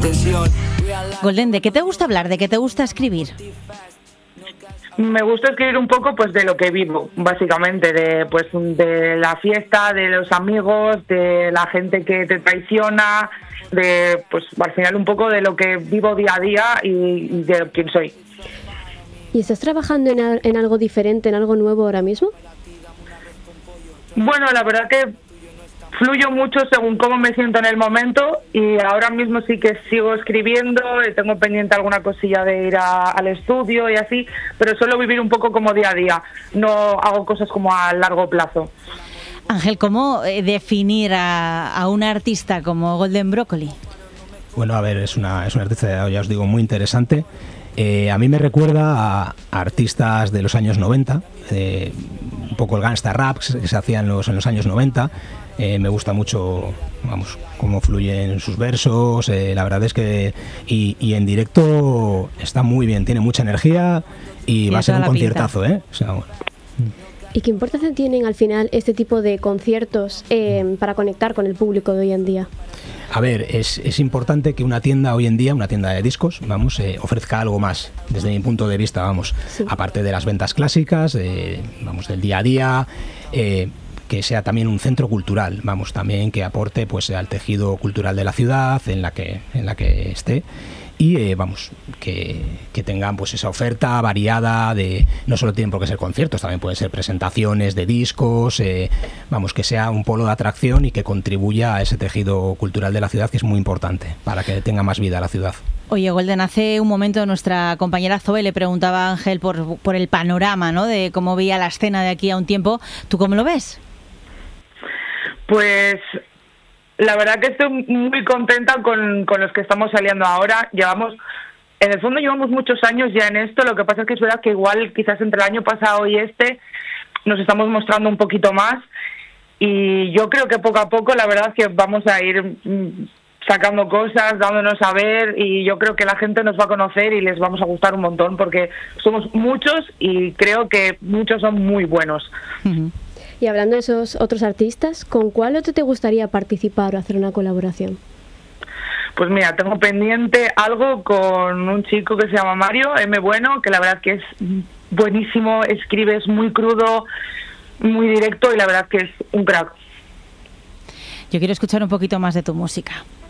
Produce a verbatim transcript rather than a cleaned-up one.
atención. Golden, ¿de qué te gusta hablar? ¿De qué te gusta escribir? Me gusta escribir un poco pues de lo que vivo, básicamente, de pues de la fiesta, de los amigos, de la gente que te traiciona, de pues al final un poco de lo que vivo día a día y, y de quién soy. ¿Y estás trabajando en, al- en algo diferente, en algo nuevo ahora mismo? Bueno, la verdad que fluyo mucho según cómo me siento en el momento y ahora mismo sí que sigo escribiendo, y tengo pendiente alguna cosilla de ir a- al estudio y así, pero suelo vivir un poco como día a día, no hago cosas como a largo plazo. Ángel, ¿cómo eh, definir a, a un artista como Golden Broccoli? Bueno, a ver, es una, es una artista, ya os digo, muy interesante. Eh, a mí me recuerda a artistas de los años noventa, eh, un poco el gangsta rap que se hacía en los, en los años noventa. Eh, me gusta mucho, vamos, cómo fluyen sus versos, eh, la verdad es que... Y, y en directo está muy bien, tiene mucha energía y Tiene va a ser toda un la conciertazo, ¿eh? O sea, bueno. ¿Y qué importancia tienen al final este tipo de conciertos eh, para conectar con el público de hoy en día? A ver, es, es importante que una tienda hoy en día, una tienda de discos, vamos, eh, ofrezca algo más, desde mi punto de vista, vamos, Sí. aparte de las ventas clásicas, eh, vamos, del día a día, eh, que sea también un centro cultural, vamos, también que aporte pues al tejido cultural de la ciudad en la que, en la que esté. Y eh, vamos, que, que tengan pues esa oferta variada de, no solo tienen por qué ser conciertos, también pueden ser presentaciones de discos, eh, vamos, que sea un polo de atracción y que contribuya a ese tejido cultural de la ciudad, que es muy importante para que tenga más vida la ciudad. Oye, Golden, hace un momento nuestra compañera Zoe le preguntaba a Ángel por, por el panorama, ¿no?, de cómo veía la escena de aquí a un tiempo. ¿Tú cómo lo ves? Pues la verdad que estoy muy contenta con, con los que estamos saliendo ahora. Llevamos, en el fondo llevamos muchos años ya en esto, lo que pasa es que es verdad que igual quizás entre el año pasado y este nos estamos mostrando un poquito más y yo creo que poco a poco la verdad que vamos a ir mm, sacando cosas, dándonos a ver y yo creo que la gente nos va a conocer y les vamos a gustar un montón porque somos muchos y creo que muchos son muy buenos. Uh-huh. Y hablando de esos otros artistas, ¿con cuál otro te gustaría participar o hacer una colaboración? Pues mira, tengo pendiente algo con un chico que se llama Mario, M. Bueno, que la verdad que es buenísimo, escribe, es muy crudo, muy directo y la verdad que es un crack. Yo quiero escuchar un poquito más de tu música.